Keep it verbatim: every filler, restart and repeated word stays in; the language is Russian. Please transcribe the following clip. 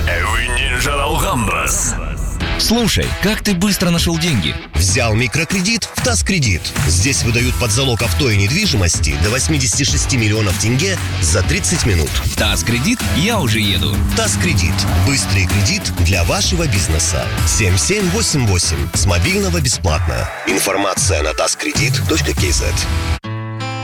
Эвы Ninja Alhambras. Слушай, как ты быстро нашел деньги? Взял микрокредит в ТАСКредит. Здесь выдают под залог авто и недвижимости до восемьдесят шесть миллионов тенге за тридцать минут. ТАСКредит, я уже еду. ТАСКредит. Быстрый кредит для вашего бизнеса. семь семь восемь восемь. С мобильного бесплатно. Информация на таскредит точка кей зет.